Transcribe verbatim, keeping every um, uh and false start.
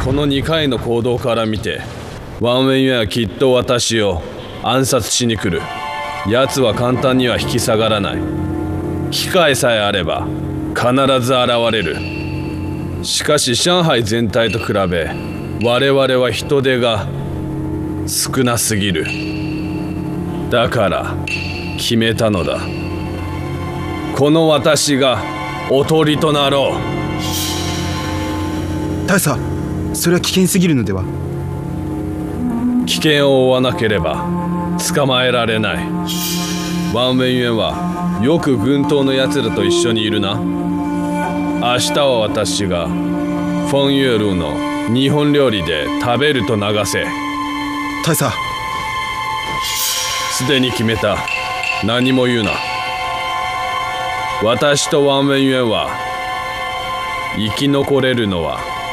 このにかいの行動から見て、ワンウェイユンはきっと私を暗殺しに来る。奴は簡単には引き下がらない。機会さえあれば必ず現れる。しかし上海全体と比べ我々は人手が少なすぎる。だから決めたのだ。この私がおとりとなろう。 大佐、それは危険すぎるのでは。 危険を負わなければ捕まえられない。ワンウェイユンはよく軍刀のやつらと一緒にいるな。明日は私がフォンユールの日本料理で食べると流せ。 大佐、 すでに決めた。何も言うな。私とワンウェイユンは生き残れるのは